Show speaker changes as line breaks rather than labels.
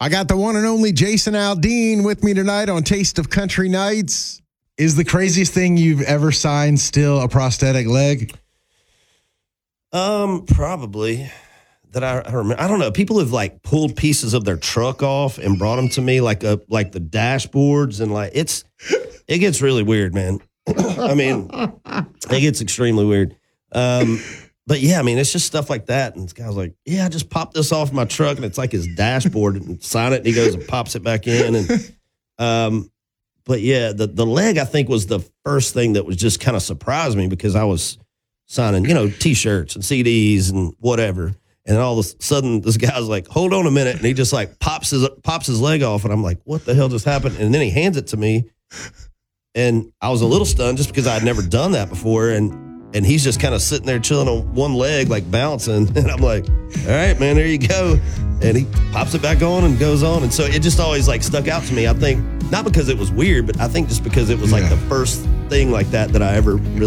I got the one and only Jason Aldean with me tonight on Taste of Country Nights. Is the craziest thing you've ever signed still a prosthetic leg?
Probably. That I remember. I don't know. People have like pulled pieces of their truck off and brought them to me, like the dashboards, and like it gets really weird, man. I mean, it gets extremely weird. But yeah, I mean, it's just stuff like that. And this guy's like, yeah, I just popped this off my truck, and it's like his dashboard, and sign it, and he goes and pops it back in. And but yeah, the leg, I think, was the first thing that was just kind of surprised me, because I was signing, T-shirts and CDs and whatever. And all of a sudden, this guy's like, hold on a minute. And he just like pops his leg off. And I'm like, what the hell just happened? And then he hands it to me. And I was a little stunned just because I'd never done that before. And he's just kind of sitting there chilling on one leg, like bouncing. And I'm like, all right, man, there you go. And he pops it back on and goes on. And so it just always like stuck out to me. I think not because it was weird, but I think just because it was like the first thing like that I ever really